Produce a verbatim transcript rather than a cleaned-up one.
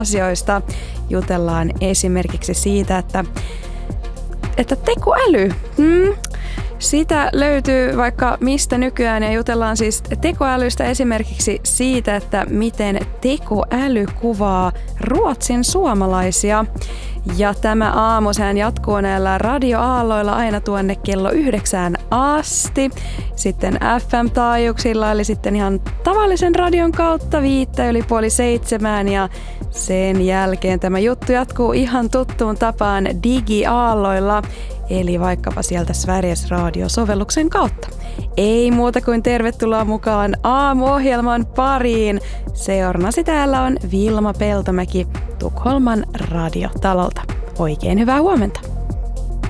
asioista. Jutellaan esimerkiksi siitä, että, että tekoäly, hmm, sitä löytyy vaikka mistä nykyään ja jutellaan siis tekoälystä esimerkiksi siitä, että miten tekoäly kuvaa Ruotsin suomalaisia. Ja tämä aamu sehän jatkuu näillä radioaalloilla aina tuonne kello yhdeksään asti. Sitten F M-taajuuksilla eli sitten ihan tavallisen radion kautta viittä yli puoli seitsemään. Ja sen jälkeen tämä juttu jatkuu ihan tuttuun tapaan digiaalloilla. Eli vaikkapa sieltä Sveriges Radio-sovelluksen kautta. Ei muuta kuin tervetuloa mukaan aamuohjelman pariin. Seurannasi täällä on Vilma Peltomäki Tukholman radiotalolta. Oikein hyvää huomenta.